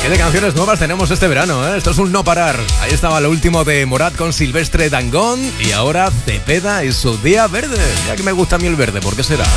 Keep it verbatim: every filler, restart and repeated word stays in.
¿Qué de canciones nuevas tenemos este verano, eh? Esto es un no parar. Ahí estaba lo último de Morat con Silvestre Dangond y ahora Cepeda y su Día Verde. Ya que me gusta a mí el verde, ¿por qué será?